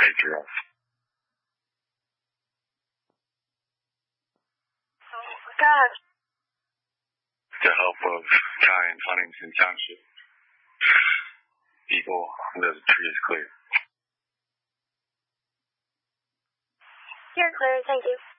drill. God. With the help of Guy and Huntington Township, people live the tree is clear. You're clear, thank you.